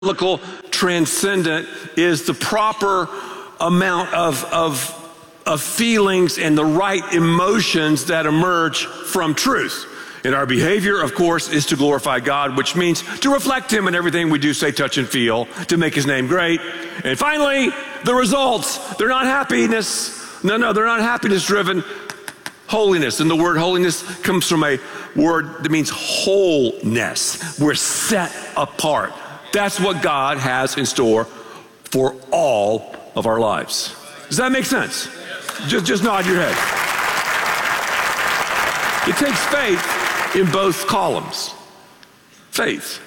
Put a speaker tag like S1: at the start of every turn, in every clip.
S1: biblical transcendent is the proper amount of feelings and the right emotions that emerge from truth. And our behavior, of course, is to glorify God, which means to reflect Him in everything we do, say, touch, and feel, to make His name great. And finally, the results. They're not happiness. No, they're not happiness-driven. Holiness. And the word holiness comes from a word that means wholeness. We're set apart. That's what God has in store for all of our lives. Does that make sense? Just nod your head. It takes faith in both columns. Faith.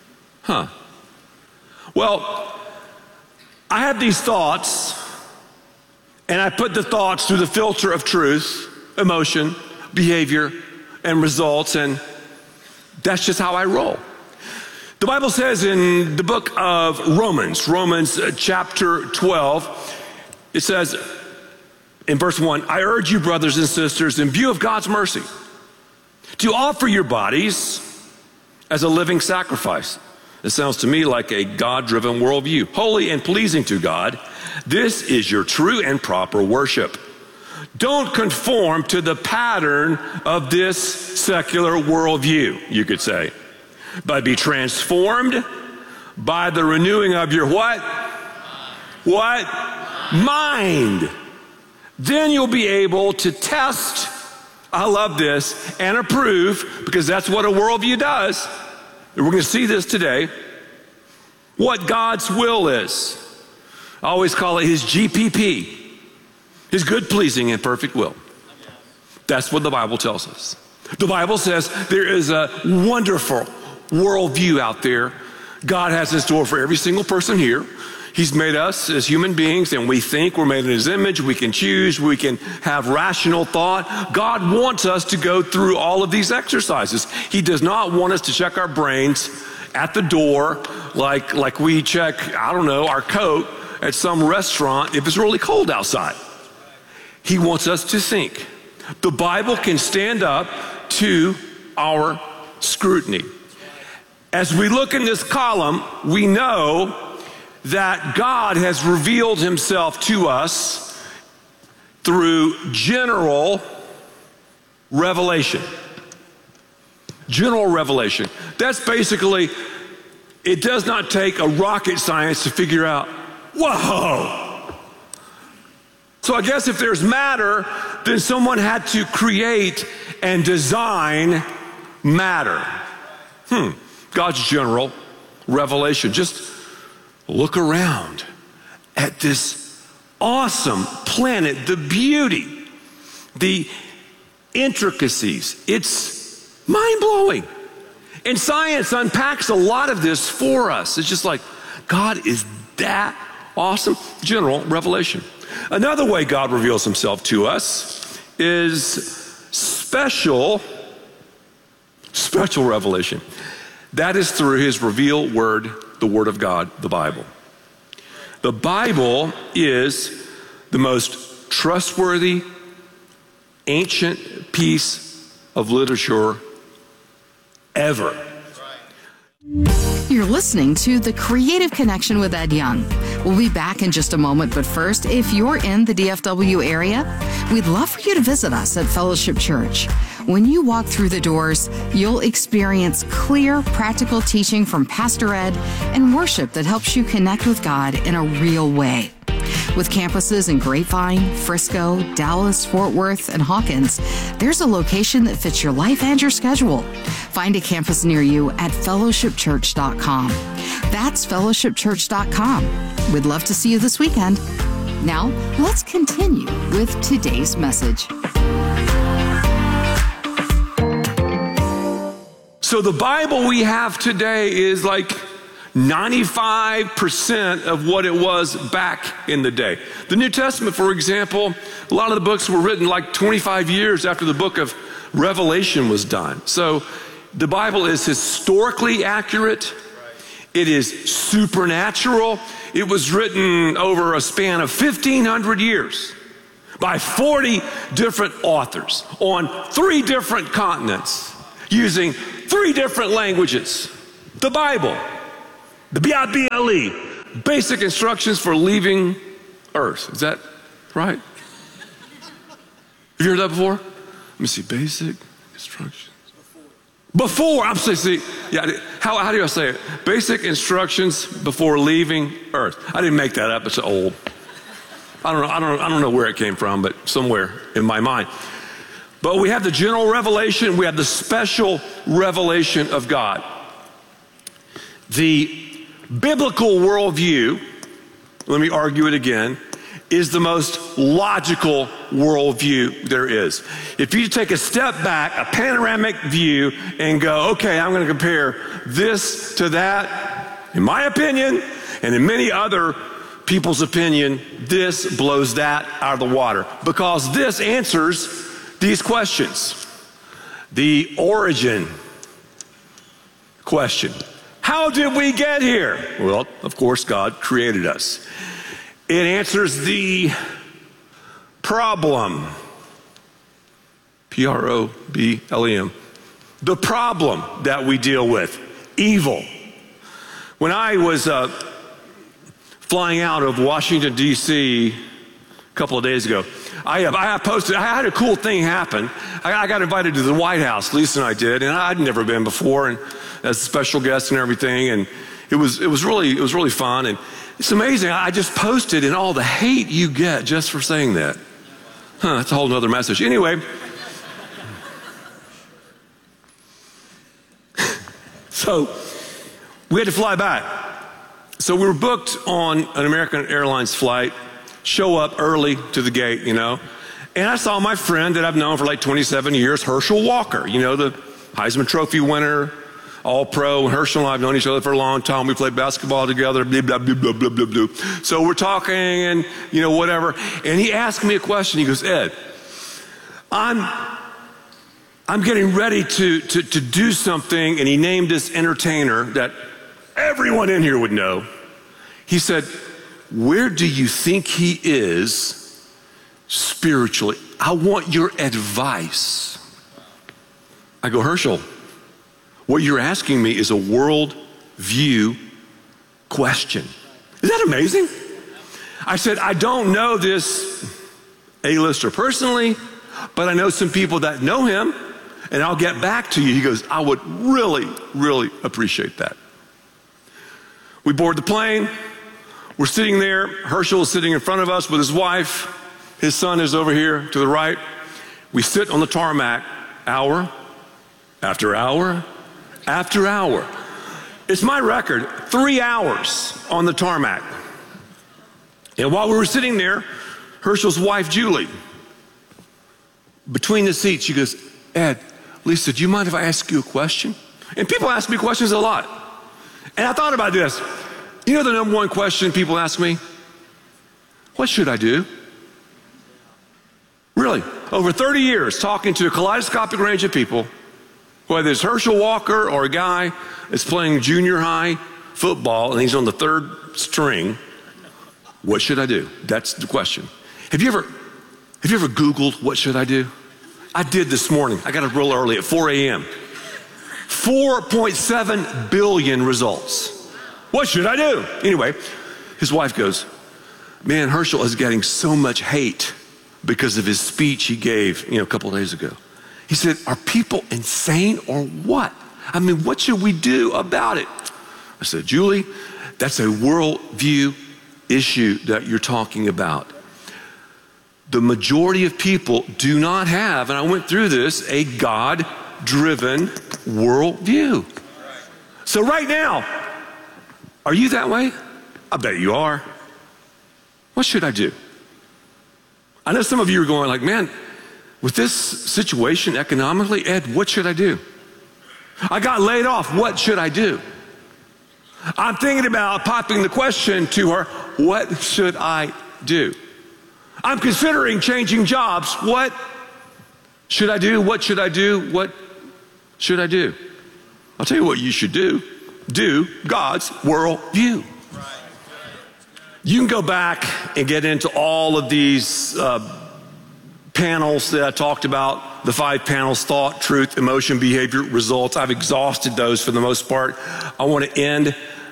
S1: Well, I have these thoughts, and I put the thoughts through the filter of truth, emotion, behavior, and results, and that's just how I roll. The Bible says in the book of Romans chapter 12, it says in verse 1, I urge you, brothers and sisters, in view of God's mercy, to offer your bodies as a living sacrifice. It sounds to me like a God-driven worldview, holy and pleasing to God. This is your true and proper worship. Don't conform to the pattern of this secular worldview, you could say, but be transformed by the renewing of your what? What? Mind. Then you'll be able to test, I love this, and approve, because that's what a worldview does. And we're going to see this today, what God's will is. I always call it His GPP, His good, pleasing, and perfect will. That's what the Bible tells us. The Bible says there is a wonderful worldview out there God has in store for every single person here. He's made us as human beings, and we think we're made in His image. We can choose. We can have rational thought. God wants us to go through all of these exercises. He does not want us to check our brains at the door like we check, I don't know, our coat at some restaurant if it's really cold outside. He wants us to think. The Bible can stand up to our scrutiny. As we look in this column, we know that God has revealed Himself to us through general revelation. General revelation. That's basically, it does not take a rocket science to figure out, whoa. So I guess if there's matter, then someone had to create and design matter. God's general revelation. Just look around at this awesome planet, the beauty, the intricacies. It's mind-blowing. And science unpacks a lot of this for us. It's just like, God is that awesome. General revelation. Another way God reveals Himself to us is special revelation. That is through His revealed word, the Word of God, the Bible. The Bible is the most trustworthy, ancient piece of literature ever.
S2: You're listening to The Creative Connection with Ed Young. We'll be back in just a moment, but first, if you're in the DFW area, we'd love for you to visit us at Fellowship Church. When you walk through the doors, you'll experience clear, practical teaching from Pastor Ed and worship that helps you connect with God in a real way. With campuses in Grapevine, Frisco, Dallas, Fort Worth, and Hawkins, there's a location that fits your life and your schedule. Find a campus near you at fellowshipchurch.com. That's fellowshipchurch.com. We'd love to see you this weekend. Now, let's continue with today's message.
S1: So the Bible we have today is like 95% of what it was back in the day. The New Testament, for example, a lot of the books were written like 25 years after the book of Revelation was done. So the Bible is historically accurate. It is supernatural. It was written over a span of 1,500 years by 40 different authors on 3 different continents using 3 different languages. The Bible. The B-I-B-L-E, basic instructions for leaving Earth. Is that right? Have you heard that before? Let me see, basic instructions. Before, I'm saying, see, yeah, how do I say it? Basic instructions before leaving Earth. I didn't make that up, it's old. I don't know where it came from, but somewhere in my mind. But we have the general revelation, we have the special revelation of God. The biblical worldview, let me argue it again, is the most logical worldview there is. If you take a step back, a panoramic view, and go, okay, I'm going to compare this to that, in my opinion, and in many other people's opinion, this blows that out of the water. Because this answers these questions. The origin question. How did we get here? Well, of course, God created us. It answers the problem. P-R-O-B-L-E-M. The problem that we deal with. Evil. When I was flying out of Washington, D.C. a couple of days ago, I had a cool thing happen. I got invited to the White House, Lisa and I did, and I'd never been before, and as a special guest and everything, and it was really fun. And it's amazing. I just posted, and all the hate you get just for saying that. That's a whole nother message. Anyway, so we had to fly back. So we were booked on an American Airlines flight, show up early to the gate, you know. And I saw my friend that I've known for like 27 years, Herschel Walker, you know, the Heisman Trophy winner, All-Pro. Herschel and I have known each other for a long time. We played basketball together, blah, blah, blah, blah, blah, blah, blah. So we're talking and, you know, whatever. And he asked me a question. He goes, Ed, I'm getting ready to do something. And he named this entertainer that everyone in here would know. He said, where do you think he is spiritually? I want your advice. I go, Herschel, what you're asking me is a world view question. Is that amazing? I said, I don't know this A-lister personally, but I know some people that know him, and I'll get back to you. He goes, I would really, really appreciate that. We board the plane. We're sitting there. Herschel is sitting in front of us with his wife. His son is over here to the right. We sit on the tarmac hour after hour after hour. It's my record, 3 hours on the tarmac. And while we were sitting there, Herschel's wife, Julie, between the seats, she goes, Ed, Lisa, do you mind if I ask you a question? And people ask me questions a lot. And I thought about this. You know the number one question people ask me? What should I do? Really, over 30 years talking to a kaleidoscopic range of people, whether it's Herschel Walker or a guy that's playing junior high football and he's on the third string, what should I do? That's the question. Have you ever Googled what should I do? I did this morning. I got up real early at 4 a.m. 4.7 billion results. What should I do? Anyway, his wife goes, man, Herschel is getting so much hate because of his speech he gave, a couple of days ago. He said, are people insane or what? I mean, what should we do about it? I said, Julie, that's a worldview issue that you're talking about. The majority of people do not have, and I went through this, a God-driven worldview. So right now, are you that way? I bet you are. What should I do? I know some of you are going like, man, with this situation economically, Ed, what should I do? I got laid off. What should I do? I'm thinking about popping the question to her, what should I do? I'm considering changing jobs. What should I do? What should I do? What should I do? I'll tell you what you should do. Do God's worldview. You can go back and get into all of these panels that I talked about, the 5 panels: thought, truth, emotion, behavior, results. I've exhausted those for the most part. I want to end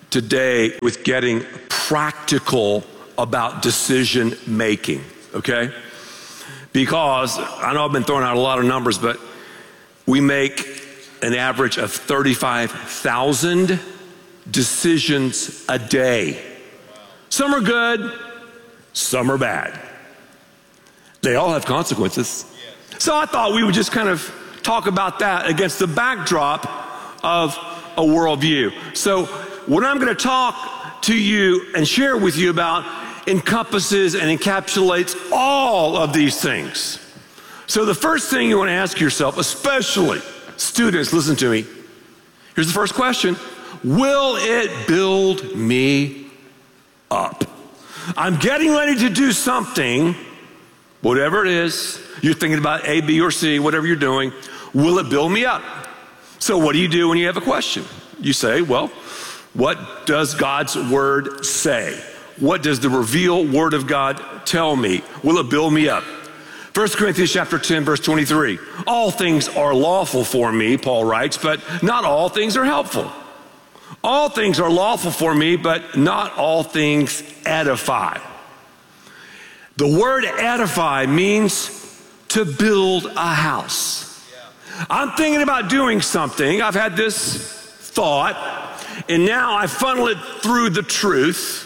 S1: today with getting practical about decision making, okay? Because I know I've been throwing out a lot of numbers, but we make an average of 35,000 decisions a day. Some are good, some are bad. They all have consequences. So I thought we would just kind of talk about that against the backdrop of a worldview. So what I'm going to talk to you and share with you about encompasses and encapsulates all of these things. So the first thing you want to ask yourself, especially students, listen to me. Here's the first question. Will it build me up? I'm getting ready to do something, whatever it is. You're thinking about A, B, or C, whatever you're doing. Will it build me up? So what do you do when you have a question? You say, well, what does God's word say? What does the revealed word of God tell me? Will it build me up? 1 Corinthians chapter 10, verse 23. All things are lawful for me, Paul writes, but not all things are helpful. All things are lawful for me, but not all things edify. The word edify means to build a house. I'm thinking about doing something. I've had this thought, and now I funnel it through the truth.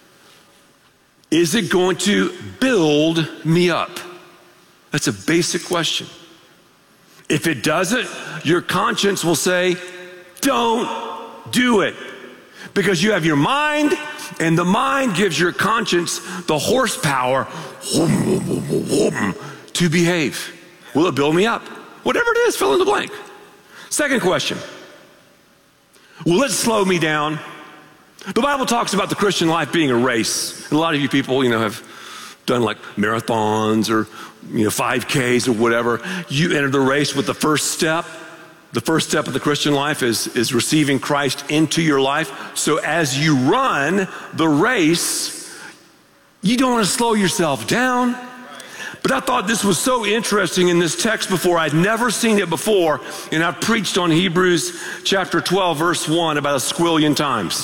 S1: Is it going to build me up? That's a basic question. If it doesn't, your conscience will say, don't do it. Because you have your mind, and the mind gives your conscience the horsepower to behave. Will it build me up? Whatever it is, fill in the blank. Second question. Will it slow me down? The Bible talks about the Christian life being a race. And a lot of you people, have done like marathons or 5Ks or whatever. You enter the race with the first step. The first step of the Christian life is receiving Christ into your life. So as you run the race, you don't want to slow yourself down. But I thought this was so interesting in this text before. I'd never seen it before. And I've preached on Hebrews chapter 12, verse 1 about a squillion times.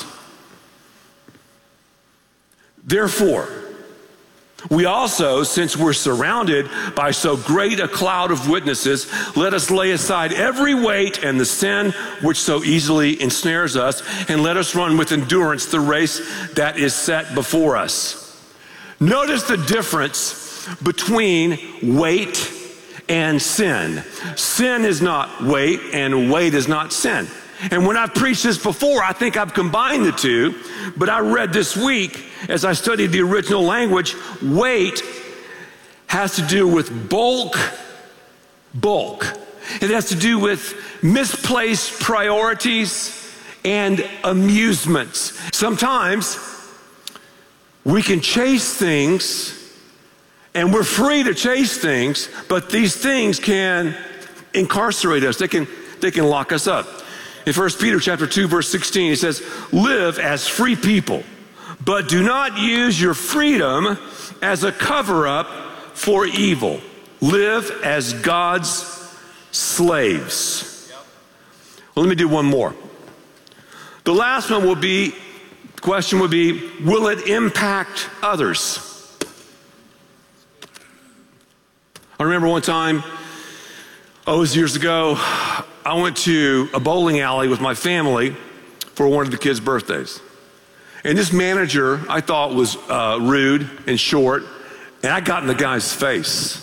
S1: Therefore, we also, since we're surrounded by so great a cloud of witnesses, let us lay aside every weight and the sin which so easily ensnares us, and let us run with endurance the race that is set before us. Notice the difference between weight and sin. Sin is not weight, and weight is not sin. And when I've preached this before, I think I've combined the two, but I read this week, as I studied the original language, weight has to do with bulk. It has to do with misplaced priorities and amusements. Sometimes we can chase things, and we're free to chase things, but these things can incarcerate us. They can lock us up. In 1 Peter chapter 2, verse 16, it says, live as free people, but do not use your freedom as a cover-up for evil. Live as God's slaves. Well, let me do one more. The last one question would be, will it impact others? I remember one time, it was years ago, I went to a bowling alley with my family for one of the kids' birthdays. And this manager, I thought, was rude and short, and I got in the guy's face.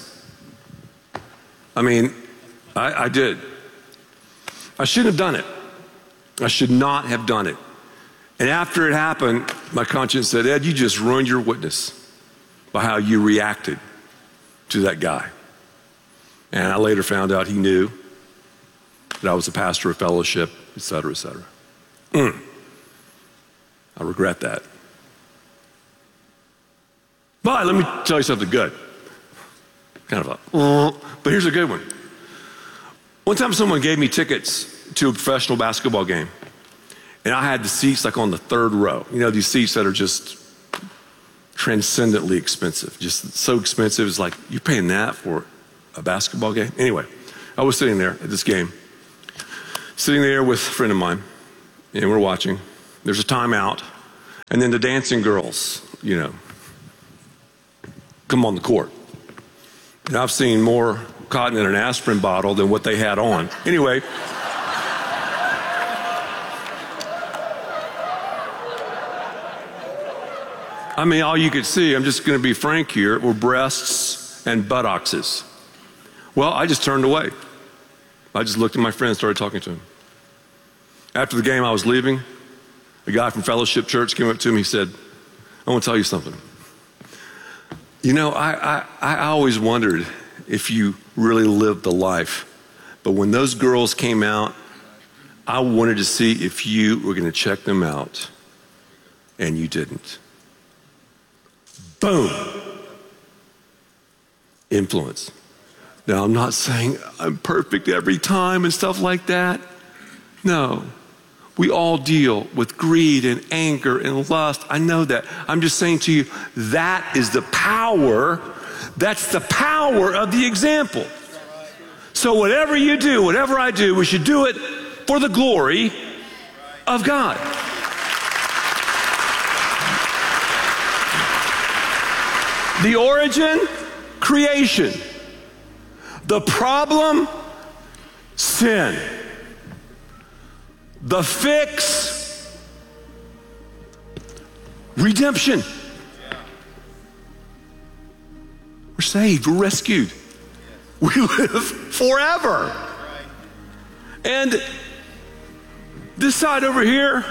S1: I did. I shouldn't have done it. I should not have done it. And after it happened, my conscience said, Ed, you just ruined your witness by how you reacted to that guy. And I later found out he knew that I was a pastor of Fellowship, et cetera, et cetera. I regret that. But let me tell you something good. Kind of but here's a good one. One time someone gave me tickets to a professional basketball game. And I had the seats like on the third row. These seats that are just transcendently expensive. Just so expensive. It's like, you're paying that for a basketball game? Anyway, I was sitting there at this game. Sitting there with a friend of mine. And we're watching. There's a timeout. And then the dancing girls, come on the court. And I've seen more cotton in an aspirin bottle than what they had on. Anyway. I mean, all you could see, I'm just going to be frank here, were breasts and buttocks. Well, I just turned away. I just looked at my friend and started talking to him. After the game, I was leaving. A guy from Fellowship Church came up to me. He said, I want to tell you something. I always wondered if you really lived the life. But when those girls came out, I wanted to see if you were going to check them out. And you didn't. Boom. Influence. Now, I'm not saying I'm perfect every time and stuff like that. No. We all deal with greed and anger and lust. I know that. I'm just saying to you, that is the power. That's the power of the example. So whatever you do, whatever I do, we should do it for the glory of God. The origin, creation. The problem, sin. The fix, redemption. We're saved, we're rescued. We live forever. And this side over here,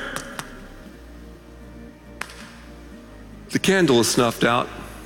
S1: the candle is snuffed out.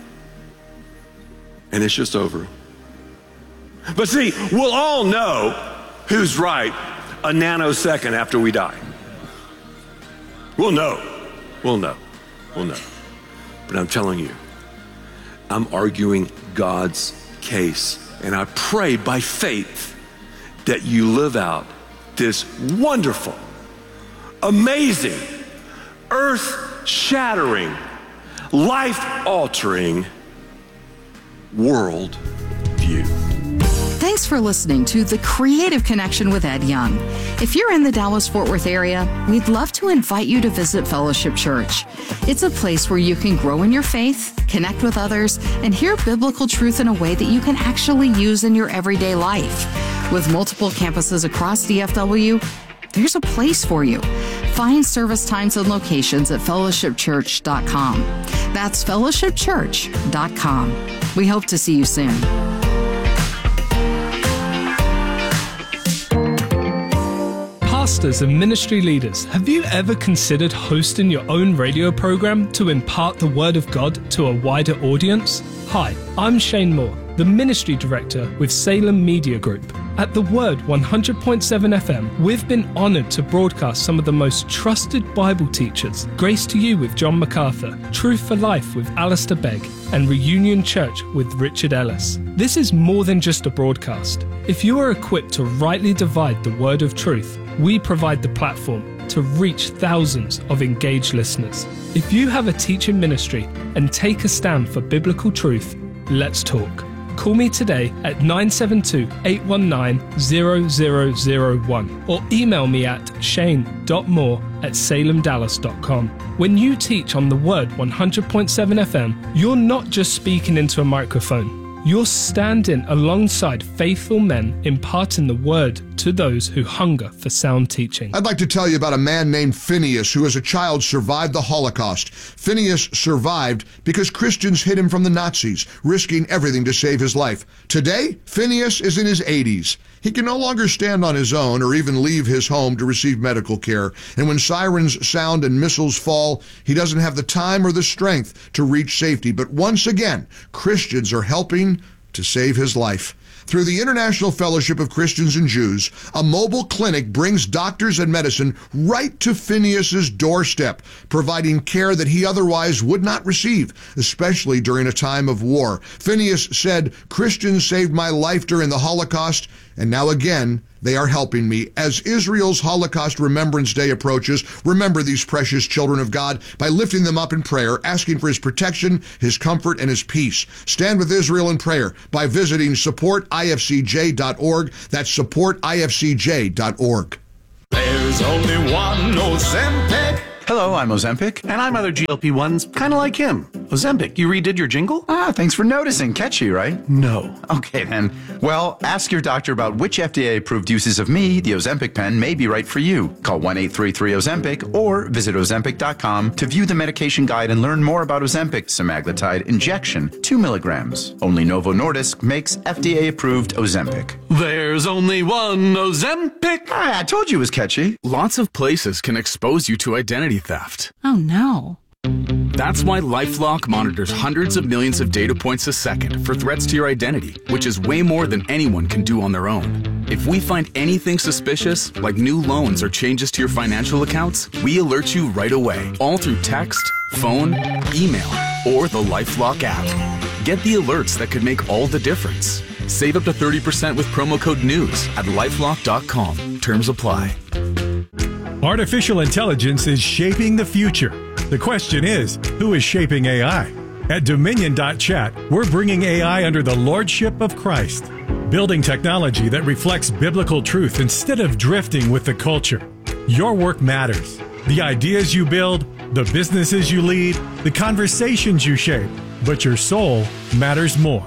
S1: And it's just over. But see, we'll all know who's right a nanosecond after we die. We'll know. But I'm telling you, I'm arguing God's case. And I pray by faith that you live out this wonderful, amazing, earth-shattering, life-altering world view.
S2: Thanks for listening to The Creative Connection with Ed Young. If you're in the Dallas-Fort Worth area, we'd love to invite you to visit Fellowship Church. It's a place where you can grow in your faith, connect with others, and hear biblical truth in a way that you can actually use in your everyday life. With multiple campuses across DFW, there's a place for you. Find service times and locations at fellowshipchurch.com. That's fellowshipchurch.com. We hope to see you soon.
S3: Pastors and ministry leaders, have you ever considered hosting your own radio program to impart the Word of God to a wider audience? Hi, I'm Shane Moore, the Ministry Director with Salem Media Group. At The Word 100.7 FM, we've been honored to broadcast some of the most trusted Bible teachers. Grace to You with John MacArthur, Truth for Life with Alistair Begg, and Reunion Church with Richard Ellis. This is more than just a broadcast. If you are equipped to rightly divide the word of truth, we provide the platform to reach thousands of engaged listeners. If you have a teaching ministry and take a stand for biblical truth, let's talk. Call me today at 972-819-0001 or email me at shane.moore@salemdallas.com. When you teach on the Word 100.7 FM, you're not just speaking into a microphone. You're standing alongside faithful men imparting the Word to those who hunger for sound teaching.
S4: I'd like to tell you about a man named Phineas who as a child survived the Holocaust. Phineas survived because Christians hid him from the Nazis, risking everything to save his life. Today, Phineas is in his 80s. He can no longer stand on his own or even leave his home to receive medical care. And when sirens sound and missiles fall, he doesn't have the time or the strength to reach safety. But once again, Christians are helping to save his life. Through the International Fellowship of Christians and Jews, a mobile clinic brings doctors and medicine right to Phineas's doorstep, providing care that he otherwise would not receive, especially during a time of war. Phineas said, "Christians saved my life during the Holocaust, and now again, they are helping me." As Israel's Holocaust Remembrance Day approaches, remember these precious children of God by lifting them up in prayer, asking for his protection, his comfort, and his peace. Stand with Israel in prayer by visiting supportifcj.org. That's supportifcj.org.
S5: There's only one Ozempic. Hello, I'm Ozempic.
S6: And I'm other GLP-1s, kind of like him. Ozempic, you redid your jingle?
S5: Thanks for noticing. Catchy, right?
S6: No.
S5: Okay, then. Well, ask your doctor about which FDA-approved uses of me, the Ozempic pen, may be right for you. Call 1-833-OZEMPIC or visit Ozempic.com to view the medication guide and learn more about Ozempic semaglutide injection, 2 milligrams. Only Novo Nordisk makes FDA-approved Ozempic.
S6: There's only one Ozempic.
S5: I told you it was catchy.
S7: Lots of places can expose you to identity theft.
S2: Oh no.
S7: That's why LifeLock monitors hundreds of millions of data points a second for threats to your identity, which is way more than anyone can do on their own. If we find anything suspicious, like new loans or changes to your financial accounts, we alert you right away, all through text, phone, email, or the LifeLock app. Get the alerts that could make all the difference. Save up to 30% with promo code NEWS at LifeLock.com. Terms apply.
S8: Artificial intelligence is shaping the future. The question is, who is shaping AI? At Dominion.chat, we're bringing AI under the lordship of Christ, building technology that reflects biblical truth instead of drifting with the culture. Your work matters. The ideas you build, the businesses you lead, the conversations you shape, but your soul matters more.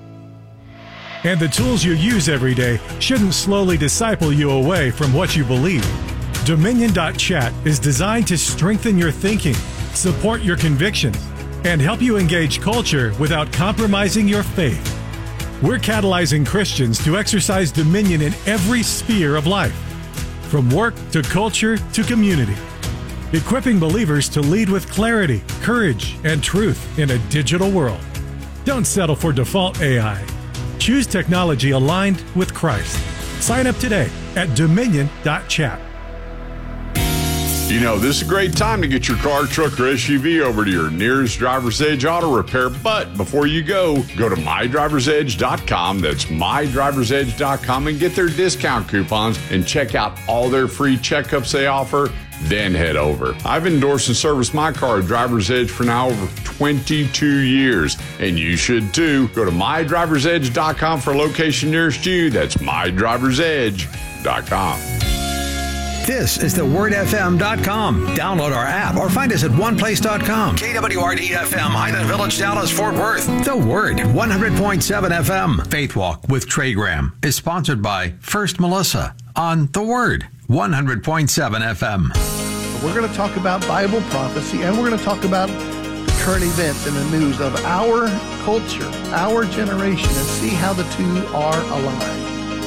S8: And the tools you use every day shouldn't slowly disciple you away from what you believe. Dominion.chat is designed to strengthen your thinking, support your convictions, and help you engage culture without compromising your faith. We're catalyzing Christians to exercise dominion in every sphere of life, from work to culture to community, equipping believers to lead with clarity, courage, and truth in a digital world. Don't settle for default AI. Choose technology aligned with Christ. Sign up today at Dominion.chat.
S9: You know, this is a great time to get your car, truck, or SUV over to your nearest Driver's Edge auto repair. But before you go to MyDriver'sEdge.com. That's MyDriver'sEdge.com and get their discount coupons and check out all their free checkups they offer. Then head over. I've endorsed and serviced my car at Driver's Edge for now over 22 years, and you should too. Go to MyDriver'sEdge.com for a location nearest you. That's MyDriver'sEdge.com.
S10: This is thewordfm.com. Download our app or find us at oneplace.com. KWRD-FM, Highland Village, Dallas, Fort Worth. The Word, 100.7 FM. Faith Walk with Trey Graham is sponsored by First Melissa on The Word, 100.7 FM.
S11: We're going to talk about Bible prophecy, and we're going to talk about current events in the news of our culture, our generation, and see how the two are aligned.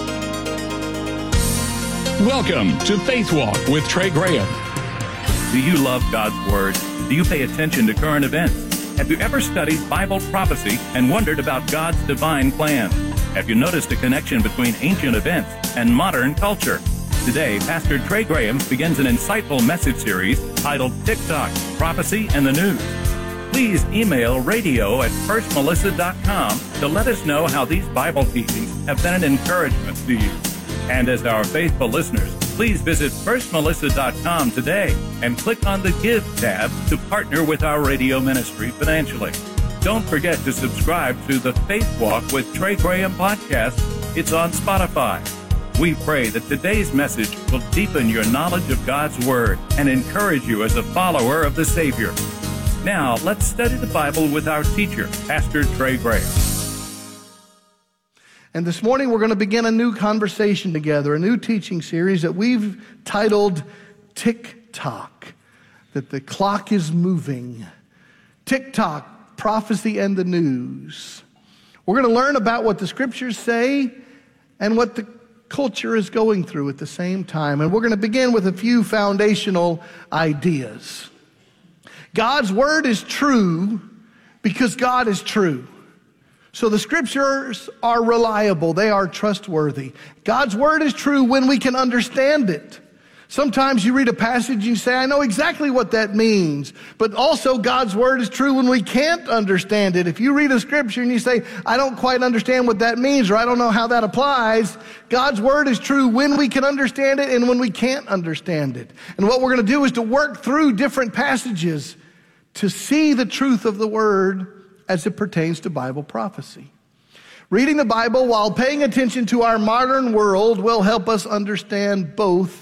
S12: Welcome to Faith Walk with Trey Graham.
S13: Do you love God's Word? Do you pay attention to current events? Have you ever studied Bible prophecy and wondered about God's divine plan? Have you noticed a connection between ancient events and modern culture? Today, Pastor Trey Graham begins an insightful message series titled TikTok, Prophecy and the News. Please email radio@firstmelissa.com to let us know how these Bible teachings have been an encouragement to you. And as our faithful listeners, please visit firstmelissa.com today and click on the Give tab to partner with our radio ministry financially. Don't forget to subscribe to the Faith Walk with Trey Graham podcast. It's on Spotify. We pray that today's message will deepen your knowledge of God's Word and encourage you as a follower of the Savior. Now, let's study the Bible with our teacher, Pastor Trey Graham.
S11: And this morning we're going to begin a new conversation together, a new teaching series that we've titled TikTok, that the clock is moving. TikTok, Prophecy and the News. We're going to learn about what the scriptures say and what the culture is going through at the same time. And we're going to begin with a few foundational ideas. God's word is true because God is true. So the scriptures are reliable. They are trustworthy. God's word is true when we can understand it. Sometimes you read a passage and you say, I know exactly what that means. But also God's word is true when we can't understand it. If you read a scripture and you say, I don't quite understand what that means, or I don't know how that applies, God's word is true when we can understand it and when we can't understand it. And what we're going to do is to work through different passages to see the truth of the word as it pertains to Bible prophecy. Reading the Bible while paying attention to our modern world will help us understand both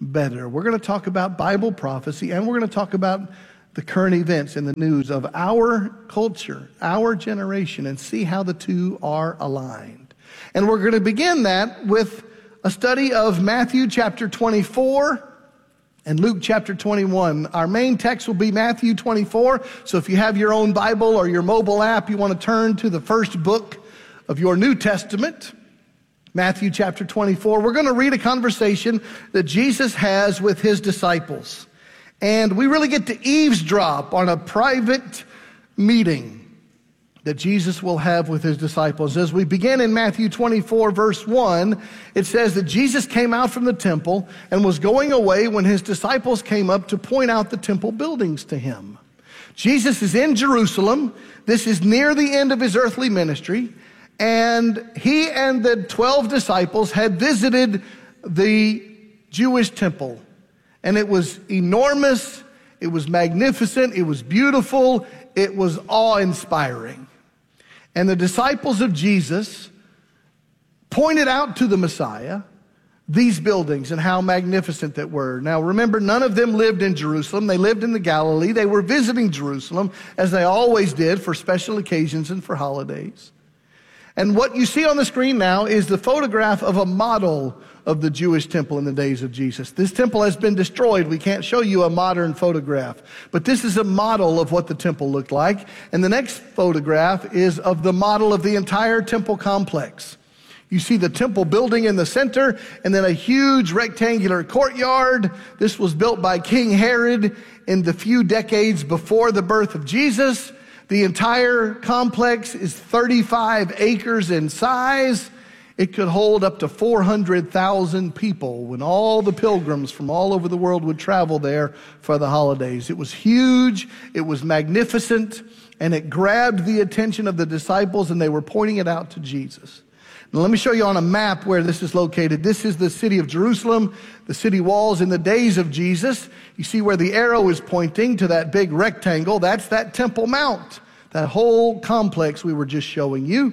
S11: better. We're going to talk about Bible prophecy, and we're going to talk about the current events in the news of our culture, our generation, and see how the two are aligned. And we're going to begin that with a study of Matthew chapter 24 and Luke chapter 21. Our main text will be Matthew 24. So if you have your own Bible or your mobile app, you want to turn to the first book of your New Testament, Matthew chapter 24. We're going to read a conversation that Jesus has with his disciples. And we really get to eavesdrop on a private meeting that Jesus will have with his disciples. As we begin in Matthew 24, verse 1, it says that Jesus came out from the temple and was going away when his disciples came up to point out the temple buildings to him. Jesus is in Jerusalem. This is near the end of his earthly ministry. And he and the 12 disciples had visited the Jewish temple. And it was enormous, it was magnificent, it was beautiful, it was awe-inspiring. And the disciples of Jesus pointed out to the Messiah these buildings and how magnificent they were. Now remember, none of them lived in Jerusalem. They lived in the Galilee. They were visiting Jerusalem, as they always did for special occasions and for holidays. And what you see on the screen now is the photograph of a model of the Jewish temple in the days of Jesus. This temple has been destroyed. We can't show you a modern photograph, but this is a model of what the temple looked like. And the next photograph is of the model of the entire temple complex. You see the temple building in the center, and then a huge rectangular courtyard. This was built by King Herod in the few decades before the birth of Jesus. The entire complex is 35 acres in size. It could hold up to 400,000 people when all the pilgrims from all over the world would travel there for the holidays. It was huge, it was magnificent, and it grabbed the attention of the disciples, and they were pointing it out to Jesus. Now, let me show you on a map where this is located. This is the city of Jerusalem, the city walls in the days of Jesus. You see where the arrow is pointing to that big rectangle. That's that Temple Mount, that whole complex we were just showing you.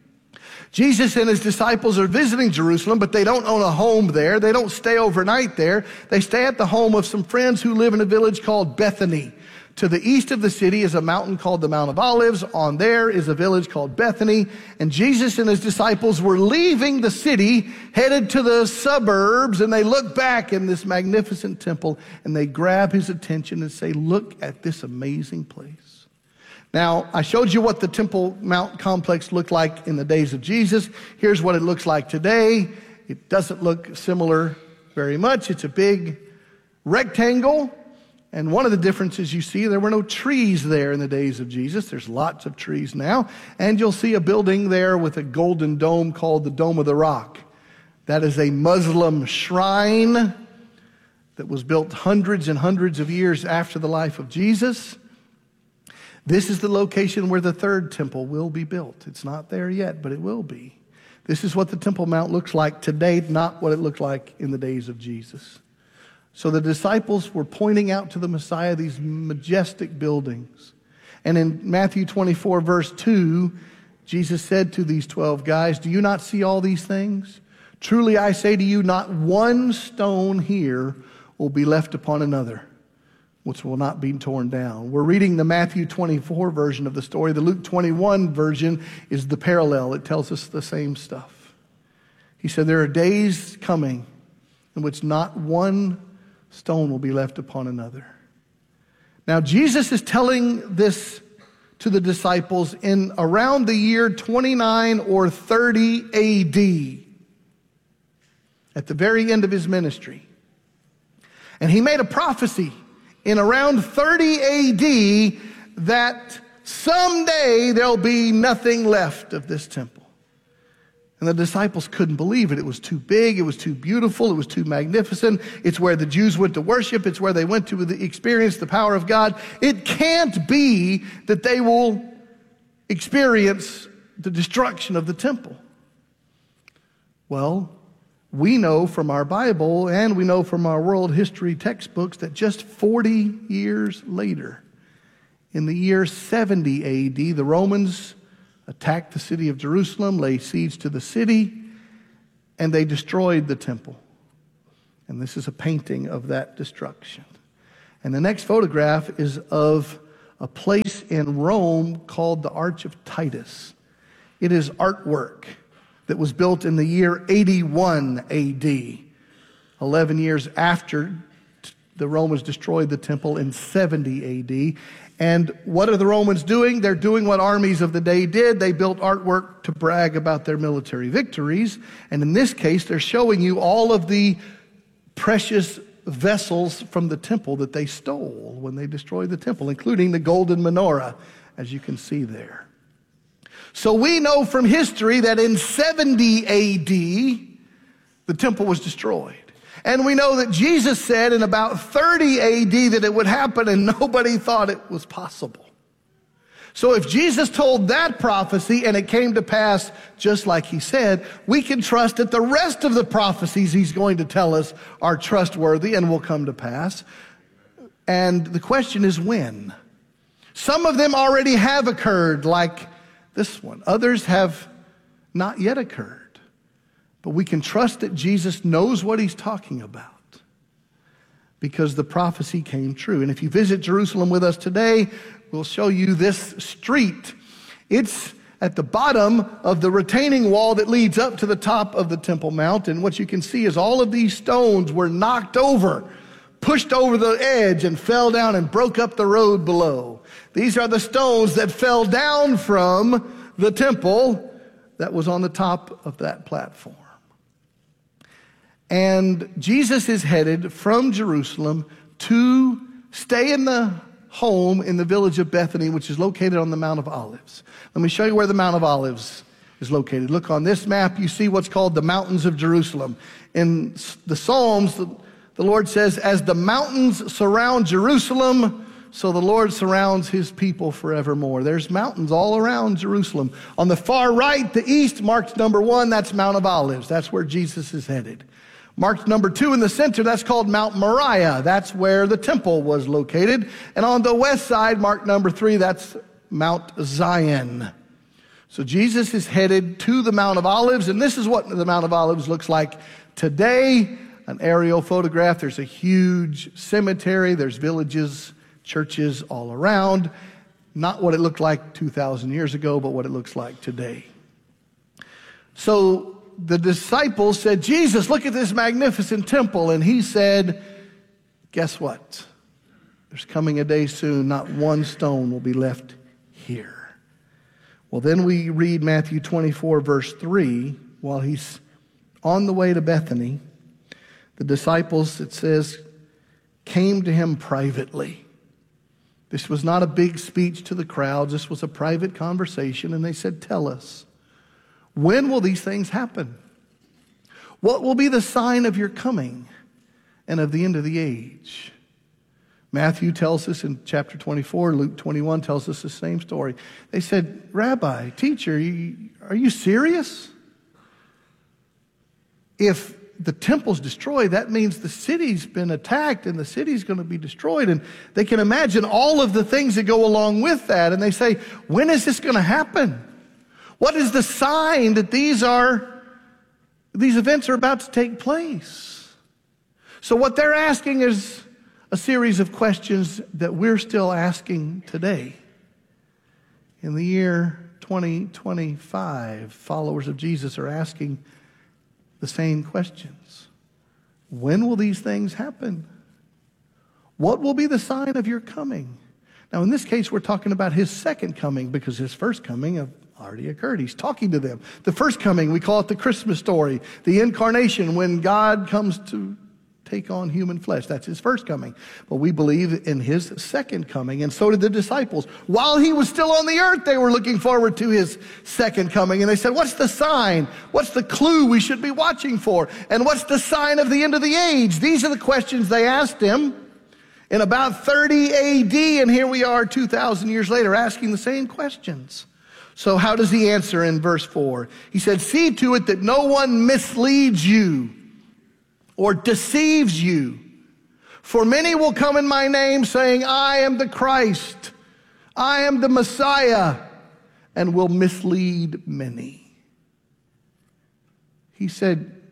S11: Jesus and his disciples are visiting Jerusalem, but they don't own a home there. They don't stay overnight there. They stay at the home of some friends who live in a village called Bethany. To the east of the city is a mountain called the Mount of Olives. On there is a village called Bethany. And Jesus and his disciples were leaving the city, headed to the suburbs, and they look back in this magnificent temple, and they grab his attention and say, "Look at this amazing place." Now, I showed you what the Temple Mount complex looked like in the days of Jesus. Here's what it looks like today. It doesn't look similar very much. It's a big rectangle. And one of the differences you see, there were no trees there in the days of Jesus. There's lots of trees now. And you'll see a building there with a golden dome called the Dome of the Rock. That is a Muslim shrine that was built hundreds and hundreds of years after the life of Jesus. This is the location where the third temple will be built. It's not there yet, but it will be. This is what the Temple Mount looks like today, not what it looked like in the days of Jesus. So the disciples were pointing out to the Messiah these majestic buildings. And in Matthew 24, verse 2, Jesus said to these 12 guys, "Do you not see all these things? Truly I say to you, not one stone here will be left upon another, which will not be torn down." We're reading the Matthew 24 version of the story. The Luke 21 version is the parallel. It tells us the same stuff. He said, there are days coming in which not one stone will be left upon another. Now, Jesus is telling this to the disciples in around the year 29 or 30 AD, at the very end of his ministry. And he made a prophecy in around 30 AD that someday there'll be nothing left of this temple. And the disciples couldn't believe it. It was too big. It was too beautiful. It was too magnificent. It's where the Jews went to worship. It's where they went to experience the power of God. It can't be that they will experience the destruction of the temple. Well, we know from our Bible and we know from our world history textbooks that just 40 years later, in the year 70 AD, the Romans attacked the city of Jerusalem, laid siege to the city, and they destroyed the temple. And this is a painting of that destruction. And the next photograph is of a place in Rome called the Arch of Titus. It is artwork that was built in the year 81 AD, 11 years after the Romans destroyed the temple in 70 AD. And what are the Romans doing? They're doing what armies of the day did. They built artwork to brag about their military victories. And in this case, they're showing you all of the precious vessels from the temple that they stole when they destroyed the temple, including the golden menorah, as you can see there. So we know from history that in 70 AD, the temple was destroyed. And we know that Jesus said in about 30 AD that it would happen, and nobody thought it was possible. So if Jesus told that prophecy and it came to pass just like he said, we can trust that the rest of the prophecies he's going to tell us are trustworthy and will come to pass. And the question is when. Some of them already have occurred, like this one. Others have not yet occurred. But we can trust that Jesus knows what he's talking about because the prophecy came true. And if you visit Jerusalem with us today, we'll show you this street. It's at the bottom of the retaining wall that leads up to the top of the Temple Mount. And what you can see is all of these stones were knocked over, pushed over the edge and fell down and broke up the road below. These are the stones that fell down from the temple that was on the top of that platform. And Jesus is headed from Jerusalem to stay in the home in the village of Bethany, which is located on the Mount of Olives. Let me show you where the Mount of Olives is located. Look on this map, you see what's called the mountains of Jerusalem. In the Psalms, the Lord says, as the mountains surround Jerusalem, so the Lord surrounds his people forevermore. There's mountains all around Jerusalem. On the far right, the east, marked number 1, that's Mount of Olives. That's where Jesus is headed. Marked number 2 in the center, that's called Mount Moriah. That's where the temple was located. And on the west side, marked number 3, that's Mount Zion. So Jesus is headed to the Mount of Olives, and this is what the Mount of Olives looks like today. An aerial photograph. There's a huge cemetery. There's villages, churches all around. Not what it looked like 2,000 years ago, but what it looks like today. So the disciples said, Jesus, look at this magnificent temple. And he said, guess what? There's coming a day soon, not one stone will be left here. Well, then we read Matthew 24, verse 3. While he's on the way to Bethany, the disciples, it says, came to him privately. This was not a big speech to the crowds. This was a private conversation. And they said, tell us, when will these things happen? What will be the sign of your coming and of the end of the age? Matthew tells us in chapter 24, Luke 21 tells us the same story. They said, Rabbi, teacher, are you serious? If the temple's destroyed, that means the city's been attacked and the city's going to be destroyed. And they can imagine all of the things that go along with that. And they say, when is this going to happen? What is the sign that these events are about to take place? So what they're asking is a series of questions that we're still asking today. In the year 2025, followers of Jesus are asking the same questions. When will these things happen? What will be the sign of your coming? Now, in this case, we're talking about his second coming because his first coming already occurred. He's talking to them. The first coming, we call it the Christmas story, the incarnation, when God comes to take on human flesh. That's his first coming. But we believe in his second coming, and so did the disciples. While he was still on the earth, they were looking forward to his second coming. And they said, what's the sign? What's the clue we should be watching for? And what's the sign of the end of the age? These are the questions they asked him in about 30 AD, and here we are 2,000 years later asking the same questions. So how does he answer in verse 4? He said, see to it that no one misleads you or deceives you. For many will come in my name saying, I am the Christ, I am the Messiah, and will mislead many. He said,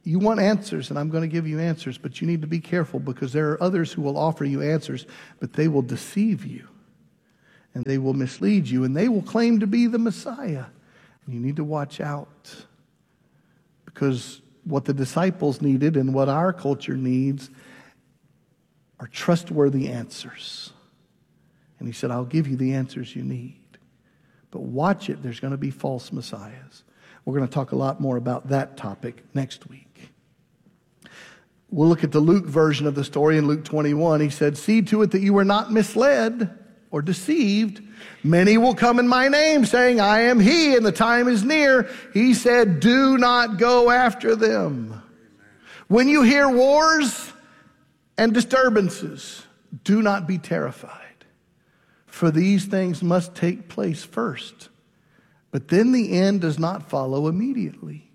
S11: You want answers, and I'm going to give you answers, but you need to be careful because there are others who will offer you answers, but they will deceive you, and they will mislead you, and they will claim to be the Messiah. And you need to watch out because what the disciples needed and what our culture needs are trustworthy answers. And he said, I'll give you the answers you need. But watch it, there's going to be false messiahs. We're going to talk a lot more about that topic next week. We'll look at the Luke version of the story in Luke 21. He said, see to it that you are not misled or deceived. Many will come in my name saying, I am he, and the time is near. He said, do not go after them. When you hear wars and disturbances, do not be terrified. For these things must take place first. But then the end does not follow immediately.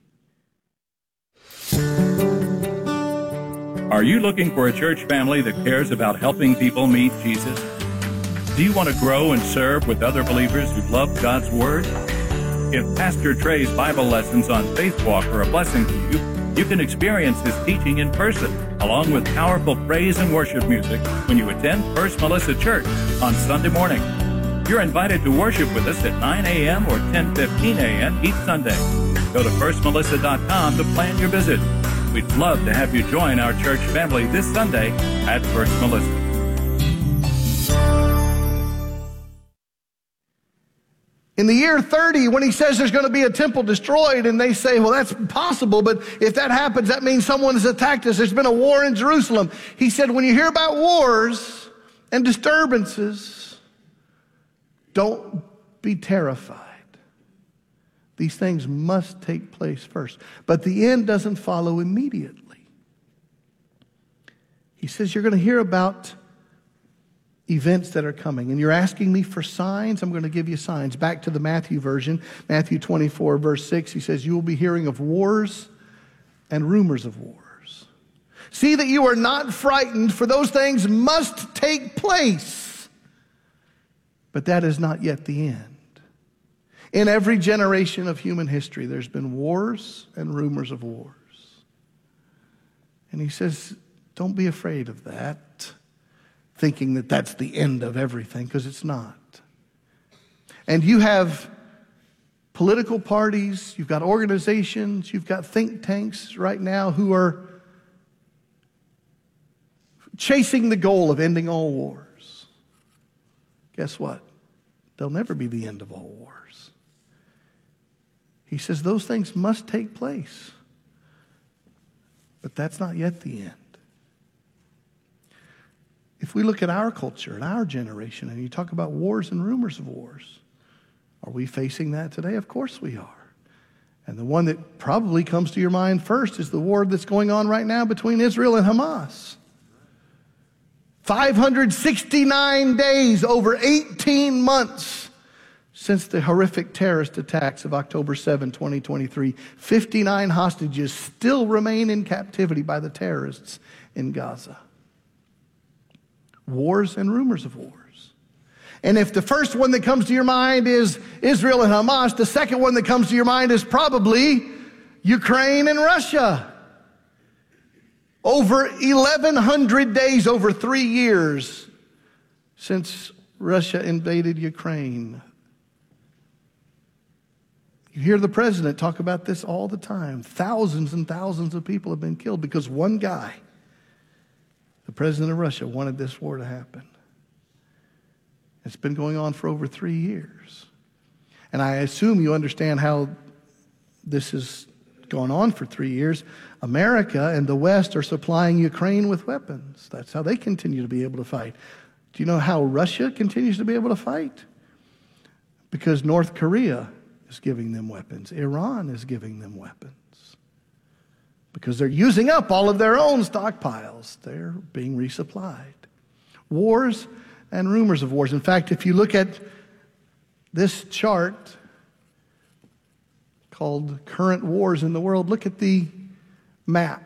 S13: Are you looking for a church family that cares about helping people meet Jesus? Do you want to grow and serve with other believers who love God's Word? If Pastor Trey's Bible lessons on Faith Walk are a blessing to you, you can experience his teaching in person, along with powerful praise and worship music when you attend First Melissa Church on Sunday morning. You're invited to worship with us at 9 a.m. or 10:15 a.m. each Sunday. Go to firstmelissa.com to plan your visit. We'd love to have you join our church family this Sunday at First Melissa.
S11: In the year 30, when he says there's going to be a temple destroyed, and they say, well, that's possible, but if that happens, that means someone has attacked us. There's been a war in Jerusalem. He said, when you hear about wars and disturbances, don't be terrified. These things must take place first. But the end doesn't follow immediately. He says you're going to hear about events that are coming. And you're asking me for signs. I'm going to give you signs. Back to the Matthew version, Matthew 24, verse 6, he says, you will be hearing of wars and rumors of wars. See that you are not frightened, for those things must take place. But that is not yet the end. In every generation of human history, there's been wars and rumors of wars. And he says, don't be afraid of that, thinking that that's the end of everything, because it's not. And you have political parties, you've got organizations, you've got think tanks right now who are chasing the goal of ending all wars. Guess what? They'll never be the end of all wars. He says those things must take place. But that's not yet the end. If we look at our culture and our generation and you talk about wars and rumors of wars, are we facing that today? Of course we are. And the one that probably comes to your mind first is the war that's going on right now between Israel and Hamas. 569 days, over 18 months since the horrific terrorist attacks of October 7, 2023. 59 hostages still remain in captivity by the terrorists in Gaza. Wars and rumors of wars. And if the first one that comes to your mind is Israel and Hamas, the second one that comes to your mind is probably Ukraine and Russia. Over 1,100 days, over 3 years since Russia invaded Ukraine. You hear the president talk about this all the time. Thousands and thousands of people have been killed because one guy, the president of Russia, wanted this war to happen. It's been going on for over 3 years. And I assume you understand how this has gone on for 3 years. America and the West are supplying Ukraine with weapons. That's how they continue to be able to fight. Do you know how Russia continues to be able to fight? Because North Korea is giving them weapons. Iran is giving them weapons. Because they're using up all of their own stockpiles. They're being resupplied. Wars and rumors of wars. In fact, if you look at this chart called Current Wars in the World, look at the map.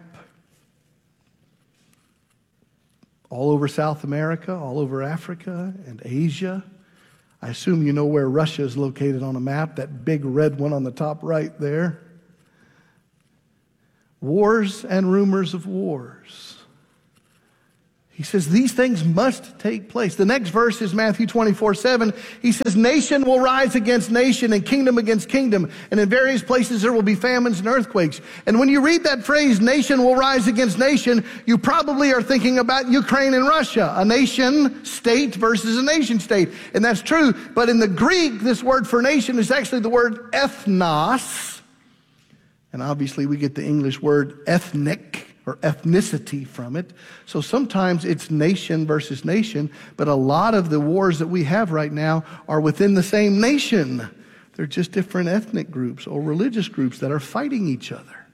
S11: All over South America, all over Africa and Asia. I assume you know where Russia is located on a map, that big red one on the top right there. Wars and rumors of wars. He says these things must take place. The next verse is Matthew 24:7. He says, nation will rise against nation and kingdom against kingdom. And in various places there will be famines and earthquakes. And when you read that phrase, nation will rise against nation, you probably are thinking about Ukraine and Russia, a nation state versus a nation state. And that's true. But in the Greek, this word for nation is actually the word ethnos. And obviously we get the English word ethnic or ethnicity from it. So sometimes it's nation versus nation, but a lot of the wars that we have right now are within the same nation. They're just different ethnic groups or religious groups that are fighting each other.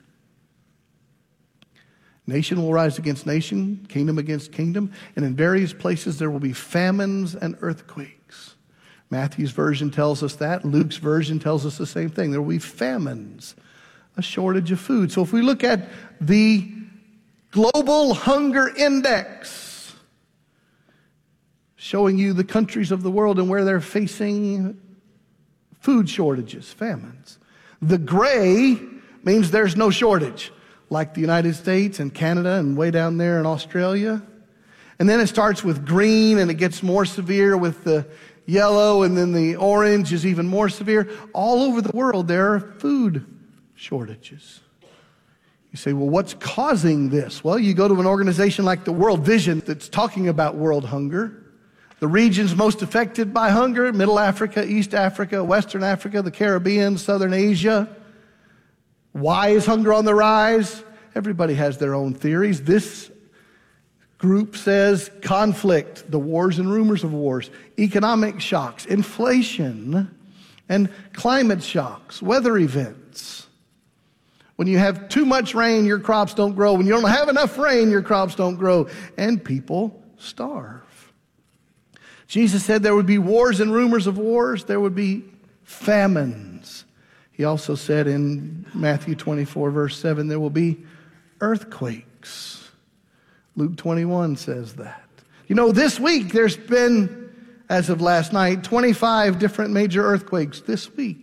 S11: Nation will rise against nation, kingdom against kingdom, and in various places there will be famines and earthquakes. Matthew's version tells us that. Luke's version tells us the same thing. There will be famines, a shortage of food. So if we look at the Global Hunger Index, showing you the countries of the world and where they're facing food shortages, famines. The gray means there's no shortage, like the United States and Canada and way down there in Australia. And then it starts with green and it gets more severe with the yellow, and then the orange is even more severe. All over the world there are food shortages. You say, well, what's causing this? Well, you go to an organization like the World Vision that's talking about world hunger. The regions most affected by hunger: Middle Africa, East Africa, Western Africa, the Caribbean, Southern Asia. Why is hunger on the rise? Everybody has their own theories. This group says conflict, the wars and rumors of wars, economic shocks, inflation, and climate shocks, weather events. When you have too much rain, your crops don't grow. When you don't have enough rain, your crops don't grow. And people starve. Jesus said there would be wars and rumors of wars. There would be famines. He also said in Matthew 24, verse 7, there will be earthquakes. Luke 21 says that. You know, this week there's been, as of last night, 25 different major earthquakes this week.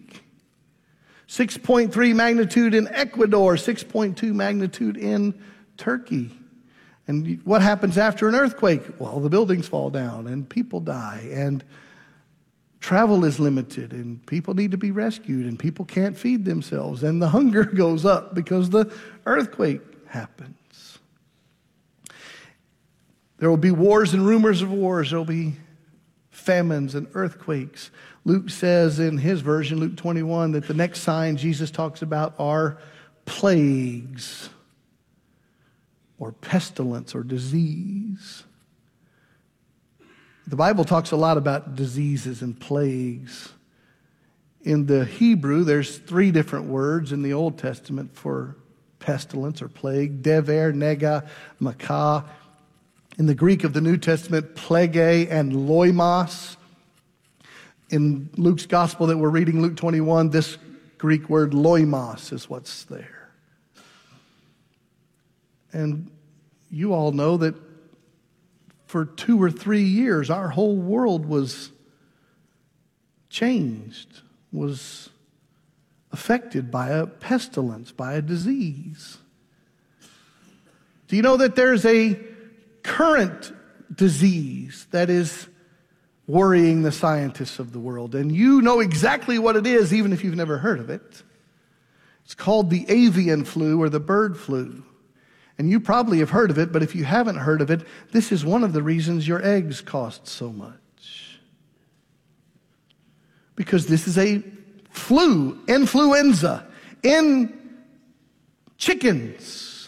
S11: 6.3 magnitude in Ecuador, 6.2 magnitude in Turkey. And what happens after an earthquake? Well, the buildings fall down and people die and travel is limited and people need to be rescued and people can't feed themselves and the hunger goes up because the earthquake happens. There will be wars and rumors of wars. There will be famines and earthquakes. Luke says in his version, Luke 21, that the next sign Jesus talks about are plagues or pestilence or disease. The Bible talks a lot about diseases and plagues. In the Hebrew, there's 3 different words in the Old Testament for pestilence or plague: dever, nega, makah. In the Greek of the New Testament, plege and loimos. In Luke's gospel that we're reading, Luke 21, this Greek word loimos is what's there. And you all know that for 2 or 3 years, our whole world was changed, was affected by a pestilence, by a disease. Do you know that there's a current disease that is worrying the scientists of the world? And you know exactly what it is, even if you've never heard of it. It's called the avian flu or the bird flu. And you probably have heard of it, but if you haven't heard of it, this is one of the reasons your eggs cost so much. Because this is a flu, influenza, in chickens.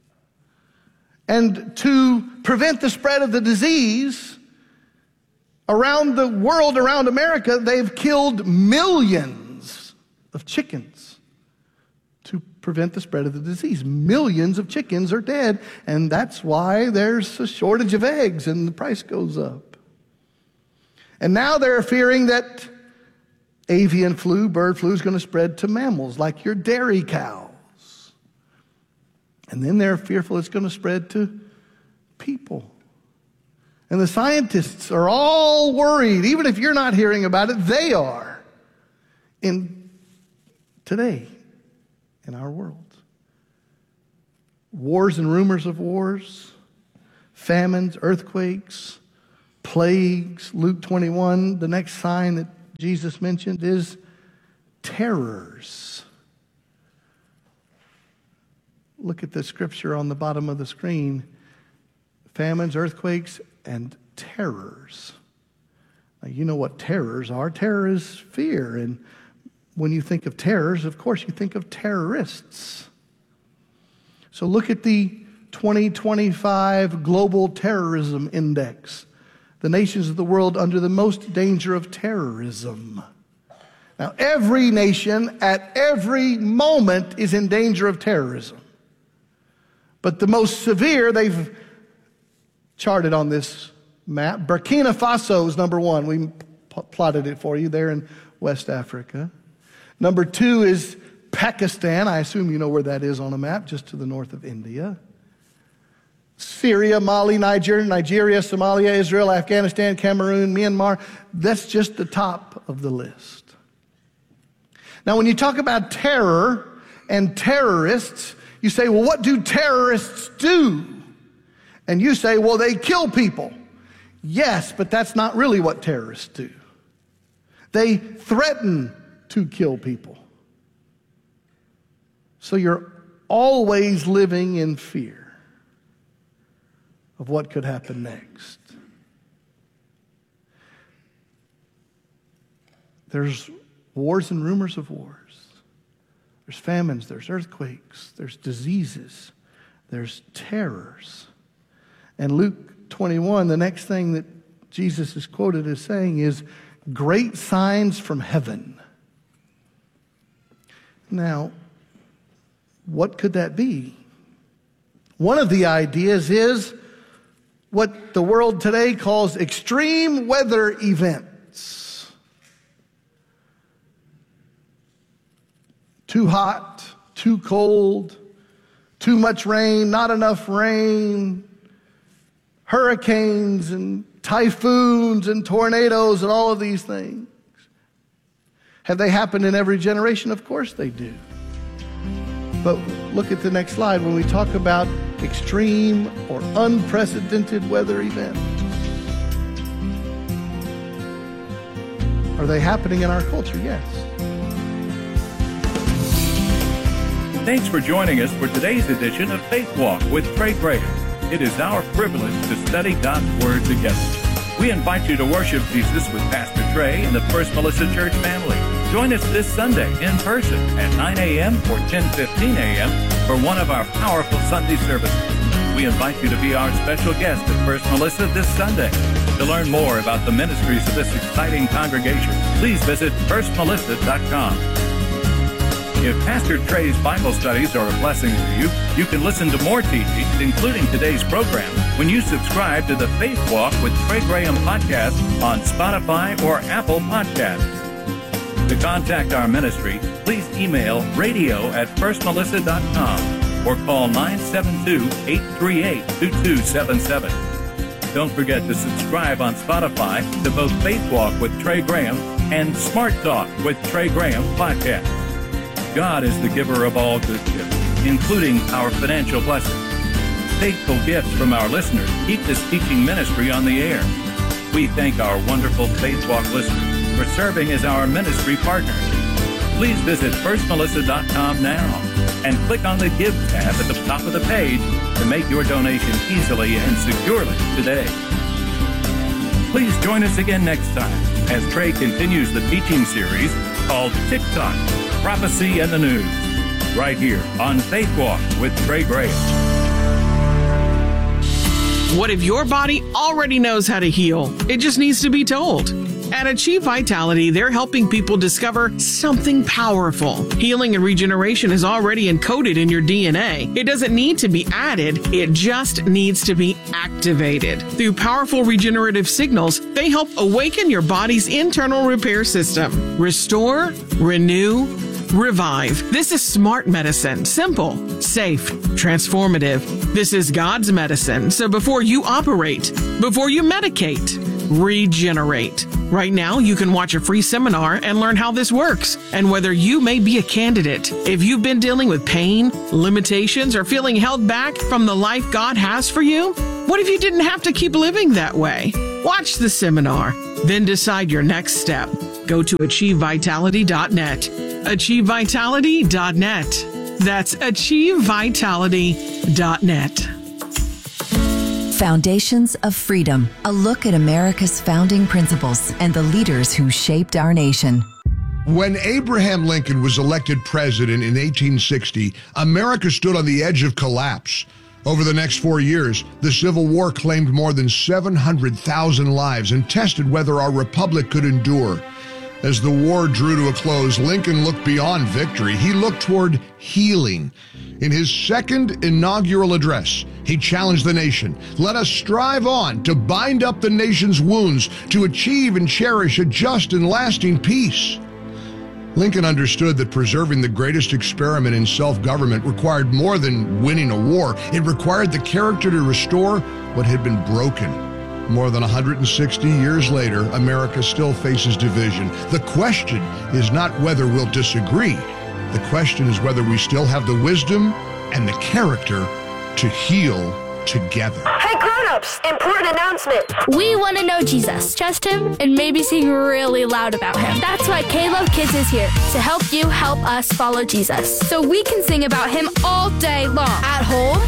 S11: And to prevent the spread of the disease around the world, around America, they've killed millions of chickens to prevent the spread of the disease. Millions of chickens are dead, and that's why there's a shortage of eggs and the price goes up. And now they're fearing that avian flu, bird flu, is going to spread to mammals like your dairy cows. And then they're fearful it's going to spread to people. And the scientists are all worried. Even if you're not hearing about it, they are. Today, in our world. wars and rumors of wars, famines, earthquakes, plagues. Luke 21, the next sign that Jesus mentioned is terrors. Look at the scripture on the bottom of the screen. Famines, earthquakes, and terrors. Now, you know what terrors are. Terror is fear. And when you think of terrors, of course, you think of terrorists. So look at the 2025 Global Terrorism Index. The nations of the world under the most danger of terrorism. Now, every nation at every moment is in danger of terrorism. But the most severe, they've charted on this map. Burkina Faso is number one. We plotted it for you there in West Africa. Number two is Pakistan. I assume you know where that is on a map, just to the north of India. Syria, Mali, Nigeria, Somalia, Israel, Afghanistan, Cameroon, Myanmar. That's just the top of the list. Now, when you talk about terror and terrorists, you say, well, what do terrorists do? And you say, well, they kill people. Yes, but that's not really what terrorists do. They threaten to kill people. So you're always living in fear of what could happen next. There's wars and rumors of wars. There's famines, there's earthquakes, there's diseases, there's terrors. And Luke 21, the next thing that Jesus is quoted as saying is, great signs from heaven. Now, what could that be? One of the ideas is what the world today calls extreme weather events. Too hot, too cold, too much rain, not enough rain, hurricanes and typhoons and tornadoes and all of these things. Have they happened in every generation? Of course they do. But look at the next slide when we talk about extreme or unprecedented weather events. Are they happening in our culture? Yes.
S13: Thanks for joining us for today's edition of Faith Walk with Trey Graham. It is our privilege to study God's Word together. We invite you to worship Jesus with Pastor Trey and the First Melissa Church family. Join us this Sunday in person at 9 a.m. or 10:15 a.m. for one of our powerful Sunday services. We invite you to be our special guest at First Melissa this Sunday. To learn more about the ministries of this exciting congregation, please visit firstmelissa.com. If Pastor Trey's Bible studies are a blessing to you, you can listen to more teachings, including today's program, when you subscribe to the Faith Walk with Trey Graham podcast on Spotify or Apple Podcasts. To contact our ministry, please email radio@firstmelissa.com or call 972-838-2277. Don't forget to subscribe on Spotify to both Faith Walk with Trey Graham and Smart Talk with Trey Graham podcast. God is the giver of all good gifts, including our financial blessings. Faithful gifts from our listeners keep this teaching ministry on the air. We thank our wonderful Faith Walk listeners for serving as our ministry partners. Please visit firstmelissa.com now and click on the Give tab at the top of the page to make your donation easily and securely today. Please join us again next time as Trey continues the teaching series called TikTok, Prophecy and the News, right here on Faith Walk with Trey Graham.
S14: What if your body already knows how to heal? It just needs to be told. At Achieve Vitality, they're helping people discover something powerful. Healing and regeneration is already encoded in your DNA. It doesn't need to be added, it just needs to be activated. Through powerful regenerative signals, they help awaken your body's internal repair system. Restore, renew, revive. This is smart medicine. Simple, safe, transformative. This is God's medicine. So before you operate, before you medicate, regenerate. Right now, you can watch a free seminar and learn how this works and whether you may be a candidate. If you've been dealing with pain, limitations, or feeling held back from the life God has for you, what if you didn't have to keep living that way? Watch the seminar, then decide your next step. Go to AchieveVitality.net. AchieveVitality.net. That's AchieveVitality.net.
S15: Foundations of Freedom, a look at America's founding principles and the leaders who shaped our nation.
S4: When Abraham Lincoln was elected president in 1860, America stood on the edge of collapse. Over the next 4 years, the Civil War claimed more than 700,000 lives and tested whether our republic could endure. As the war drew to a close, Lincoln looked beyond victory. He looked toward healing. In his second inaugural address, he challenged the nation. Let us strive on to bind up the nation's wounds, to achieve and cherish a just and lasting peace. Lincoln understood that preserving the greatest experiment in self-government required more than winning a war. It required the character to restore what had been broken. More than 160 years later, America still faces division. The question is not whether we'll disagree. The question is whether we still have the wisdom and the character to heal together.
S16: Hey grown-ups, important announcement. We want to know Jesus, trust him, and maybe sing really loud about him. That's why K-Love Kids is here, to help you help us follow Jesus. So we can sing about him all day long. At home,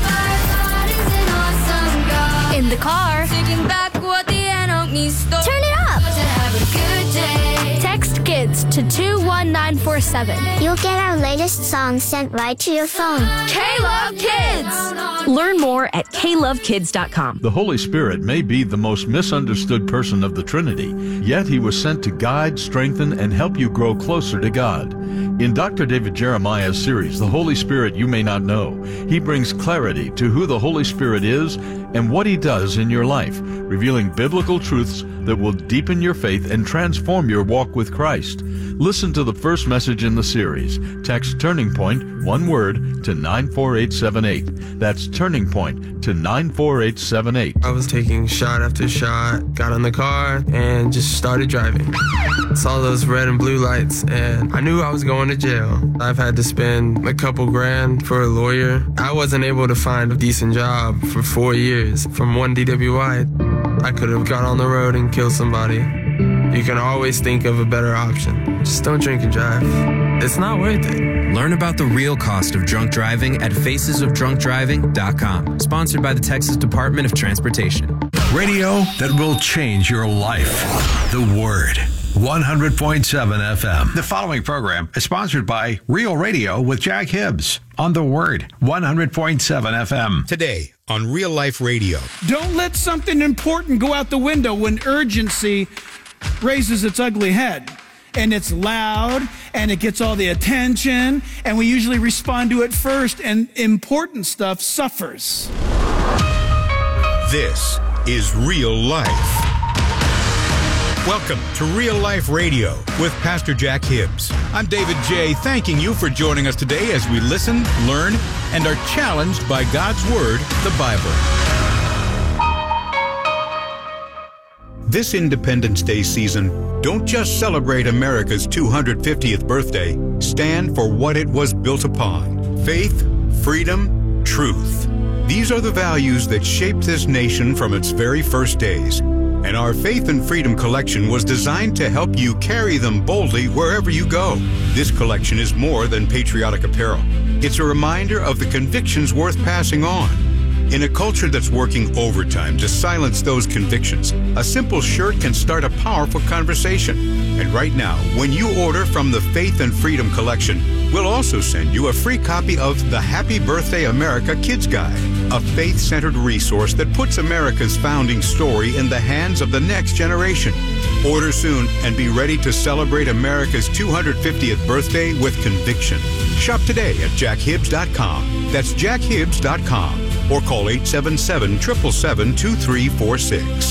S16: in the car, singing back what the enemy stole. Turn it up. To have a good day. Text KIDS to 21947.
S17: You'll get our latest songs sent right to your phone.
S16: K-Love Kids.
S18: Learn more at klovekids.com.
S19: The Holy Spirit may be the most misunderstood person of the Trinity, yet he was sent to guide, strengthen, and help you grow closer to God. In Dr. David Jeremiah's series, The Holy Spirit You May Not Know, he brings clarity to who the Holy Spirit is and what he does in your life, revealing biblical truths that will deepen your faith and transform your walk with Christ. Listen to the first message in the series. Text Turning Point, one word, to 94878. That's Turning Point to 94878.
S20: I was taking shot after shot, got in the car, and just started driving. Saw those red and blue lights, and I knew I was going to jail. I've had to spend a couple grand for a lawyer. I wasn't able to find a decent job for 4 years. From one DWI, I could have got on the road and killed somebody. You can always think of a better option. Just don't drink and drive. It's not worth it.
S21: Learn about the real cost of drunk driving at facesofdrunkdriving.com. Sponsored by the Texas Department of Transportation.
S10: Radio that will change your life. The Word. 100.7 FM. The following program is sponsored by Real Radio with Jack Hibbs on The Word. 100.7 FM.
S22: Today on Real Life Radio.
S23: Don't let something important go out the window when urgency raises its ugly head. And it's loud, and it gets all the attention, and we usually respond to it first, and important stuff suffers.
S22: This is Real Life. Welcome to Real Life Radio with Pastor Jack Hibbs. I'm David J., thanking you for joining us today as we listen, learn, and are challenged by God's Word, the Bible. This Independence Day season, don't just celebrate America's 250th birthday. Stand for what it was built upon. Faith, freedom, truth. These are the values that shaped this nation from its very first days. And our Faith and Freedom collection was designed to help you carry them boldly wherever you go. This collection is more than patriotic apparel. It's a reminder of the convictions worth passing on. In a culture that's working overtime to silence those convictions, a simple shirt can start a powerful conversation. And right now, when you order from the Faith and Freedom collection, we'll also send you a free copy of the Happy Birthday America Kids Guide, a faith-centered resource that puts America's founding story in the hands of the next generation. Order soon and be ready to celebrate America's 250th birthday with conviction. Shop today at jackhibbs.com. That's jackhibbs.com. Or call 877-777-2346.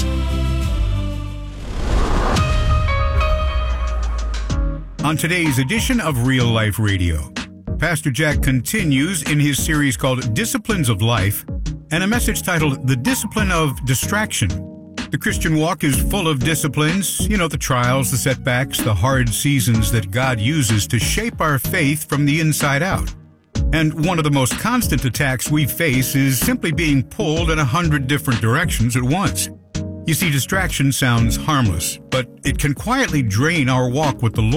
S22: On today's edition of Real Life Radio, Pastor Jack continues in his series called Disciplines of Life and a message titled The Discipline of Distraction. The Christian walk is full of disciplines, the trials, the setbacks, the hard seasons that God uses to shape our faith from the inside out. And one of the most constant attacks we face is simply being pulled in 100 different directions at once. You see, distraction sounds harmless, but it can quietly drain our walk with the Lord.